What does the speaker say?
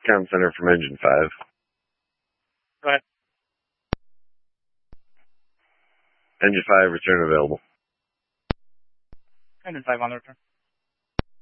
Comm Center from Engine 5. Go ahead. Engine 5, return available. Engine 5 on the return.